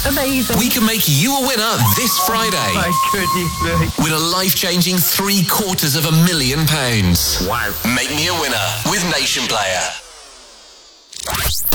Amazing. We can make you a winner this Friday. My goodness me. With a life-changing £750,000. Wow. Make me a winner with Nation Player.